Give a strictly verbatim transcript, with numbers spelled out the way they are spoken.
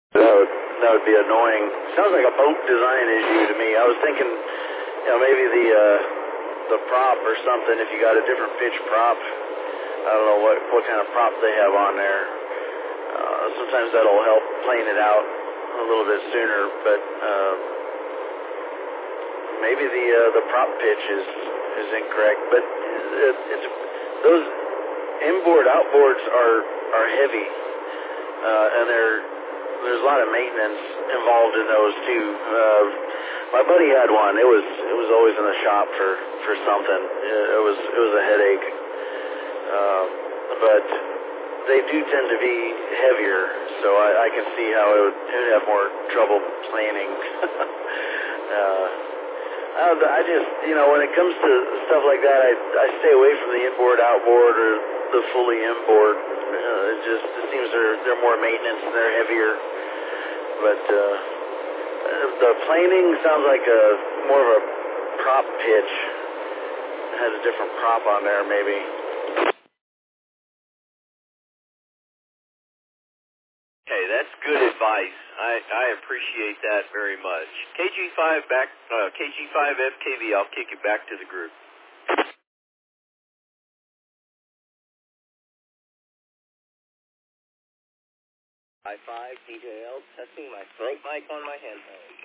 That would, that would be annoying. Sounds like a boat design issue to me. I was thinking, you know, maybe the uh, the prop or something. If you got a different pitch prop, I don't know what what kind of prop they have on there. Uh, sometimes that'll help plane it out a little bit sooner. But uh, maybe the uh, the prop pitch is is incorrect. But it, it's those inboard outboards are are heavy, uh, and they're There's a lot of maintenance involved in those too. Uh, my buddy had one. It was it was always in the shop for, for something. It was it was a headache. Uh, but they do tend to be heavier, so I, I can see how it would, it would have more trouble planing. uh, I just you know when it comes to stuff like that, I I stay away from the inboard outboard or the fully inboard. Uh, it just it seems they're they're more maintenance and they're heavier. But uh, the planing sounds like a more of a prop pitch. It has a different prop on there, maybe. Hey, that's good advice. I, I appreciate that very much. K G five back, uh, K G five F K V. I'll kick it back to the group. I five D J L testing my throat mic on my handheld.